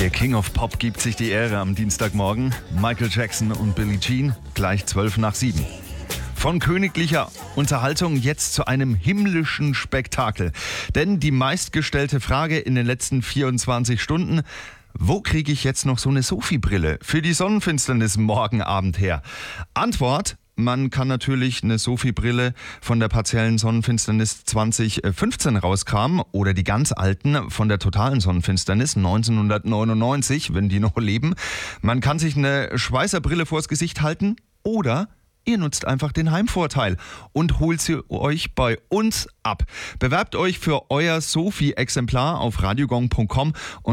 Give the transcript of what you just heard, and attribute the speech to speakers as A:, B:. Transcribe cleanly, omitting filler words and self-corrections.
A: Der King of Pop gibt sich die Ehre am Dienstagmorgen. Michael Jackson und Billie Jean, gleich 7:12. Von königlicher Unterhaltung jetzt zu einem himmlischen Spektakel. Denn die meistgestellte Frage in den letzten 24 Stunden: Wo kriege ich jetzt noch so eine Sophie-Brille für die Sonnenfinsternis morgen Abend her? Antwort: Man kann natürlich eine Sophie-Brille von der partiellen Sonnenfinsternis 2015 rauskramen oder die ganz alten von der totalen Sonnenfinsternis 1999, wenn die noch leben. Man kann sich eine Schweißerbrille vors Gesicht halten oder ihr nutzt einfach den Heimvorteil und holt sie euch bei uns ab. Bewerbt euch für euer Sophie-Exemplar auf radiogong.com